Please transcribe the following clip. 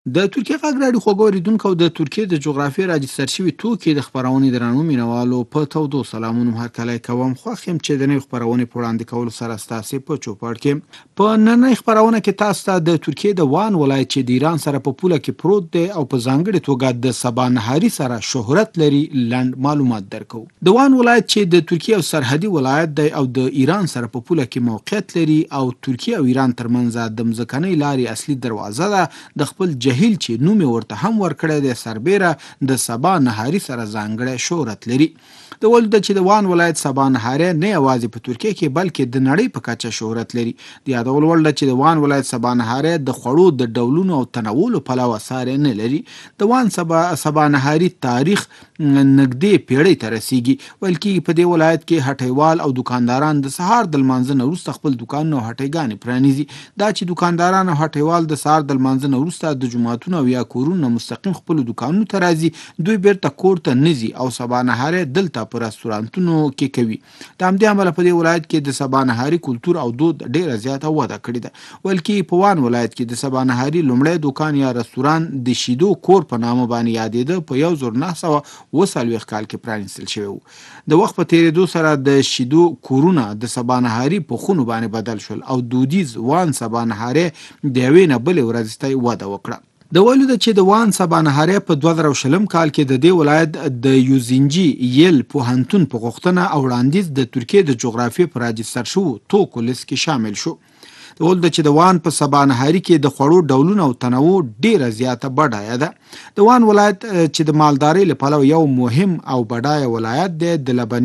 د ترکیه غږ راډیو خوږو اورېدونکو د ترکیې د جغرافیې راجستر شوي توکي د خپرونې درنو مینوالو په تودو سلامونو هرکلی کوم. خوښ یم چې د نوې خپرونې په وړاندې کولو سره ستاسې په چوپړ کې په نننۍ خپرونه کې تاسو ته د ترکیې د وان ولایت چې د ایران سره په پوله کې پروت دی او په ځانګړې توګه د سبا نهاري سره شهرت لري لنډ معلومات درکو. د وان ولایت چې د ترکیې او سرحدي ولایت دی او د ایران سره په پوله کې موقعیت لري او ترکیه او ایران ترمنځ د مځکنۍ لارې اصلي دروازه ده، د خپل جهیل چې نوم یې ورته هم ورکړی دی سربیره د سبا نهاري سره ځانګړی شهرت لري. د ولید چې د وان ولایت سبا نهاري نه یوازې په ترکیه کې بلکې د نړۍ په کچه شهرت لري. د یادول وړ ده چې د وان ولایت سبا نهاري د خوړو د ډولونو او تنوع له پلوه ساری نه لري. د وان سبا نهاري تاریخ نږدې پیړۍ ته رسیږي. ویل کېږي په دې ولایت کې هټیوال او دکانداران د سهار د لمانځه نه وروسته خپل دوکانونه او هټیګانې پرانیزي. دا چې دکانداران او هټیوال د سهار د لمانځه نه وروسته د جوماتونو او یا کورونو مستقیم خپلو دوکانونو ته راځي، دوی بیرته کور ته نه ځي او سبا نهاري دلته په رستورانتونو کې کوي. د همدې امله په دې ولایت کې د سبا نهاري کلتور او دود ډیره زیاته وده کړې ده. ویل کېږي په وان ولایت کې د سبا نهاري لومړی دوکان یا رستوران د شیدو کور په نامه باندې یادېده په 1940 کال کې پرانیستل شوی و. د وخت په تېرېدو سره د شیدو کورونه د سبا نهاري په خونو باندې بدل شول او دودیز وان سبا نهاري د یوې نه بلې ورځې ته وده وکړه. د ویلو ده چې د وان سبا نهاري په 2020 کال کې د دې ولایت د یوزینجي یل پوهنتون په غوښتنه او وړاندیز د ترکیې د جغرافیې په راجستر شوو توکو لیست کې شامل شو. د ویل ده چې د وان په سبا نهاري کې د خوړو ډولونه او تنوع ډیره زیاته بډایه ده. د وان ولایت چې د مالدارۍ له پلوه یو مهم او بډایه ولایت دی، د لبني